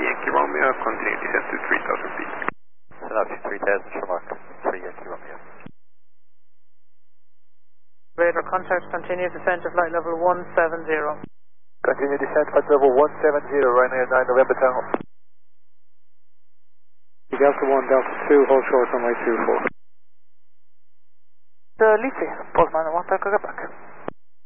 Yankee Romeo, continue descent to 3,000 feet. Synopsis 3000 Shamrock, 3 Yankee Romeo. Radar contact, continue descent to flight level 170. Continue descent, flight level 170, Ryanair 9 November Tango. Delta 1, Delta 2, hold short runway 24. Lisi, Postman 1 Quebec.